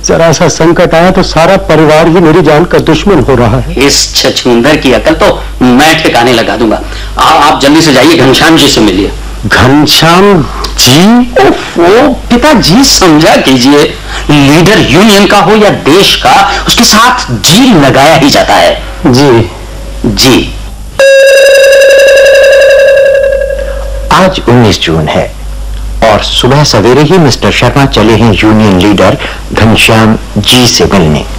जरा सा संकट आया तो सारा परिवार ही मेरी जान का दुश्मन हो रहा है। इस छछूंदर की अकल तो मैं ठिकाने लगा दूंगा। आप जल्दी से जाइए, घनश्याम जी से मिलिए। घनश्याम जी? ओफो पिताजी, समझा कीजिए, लीडर यूनियन का हो या देश का, उसके साथ जी लगाया ही जाता है। जी जी। आज 19 जून है और सुबह सवेरे ही मिस्टर शर्मा चले हैं यूनियन लीडर घनश्याम जी से मिलने।